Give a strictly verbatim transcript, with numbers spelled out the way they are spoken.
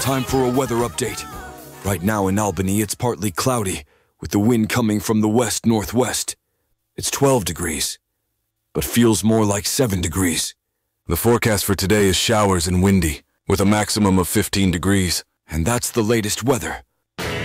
time for a weather update. Right now in Albany, it's partly cloudy, with the wind coming from the west-northwest. It's twelve degrees, but feels more like seven degrees. The forecast for today is showers and windy, with a maximum of fifteen degrees. And that's the latest weather.